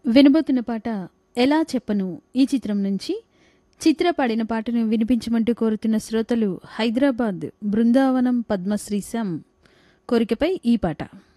వినబోతున్న పాట 'ఎలా చెప్పను' ఈ చిత్రం నుంచి చిత్ర పాడిన పాటను వినిపించమంటూ కోరుతున్న శ్రోతలు హైదరాబాద్ బృందావనం పద్మశ్రీ శ్యామ్ కోరికపై ఈ పాట.